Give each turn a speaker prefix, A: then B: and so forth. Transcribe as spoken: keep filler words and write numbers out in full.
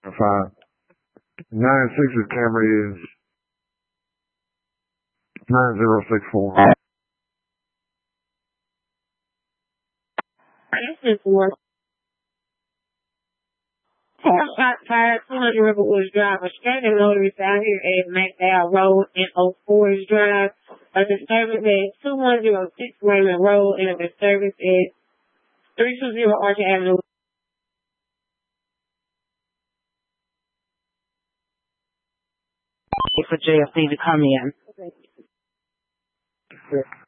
A: five. Nine six's Camry is nine zero six four.
B: This is one. Shot fired, two hundred Riverwoods Drive. A stranded motorist out here at McDowell Road in Oak Forest Drive. A disturbance at two one zero six Raymond Road and a disturbance at three two zero Archer Avenue. For J F C to come in.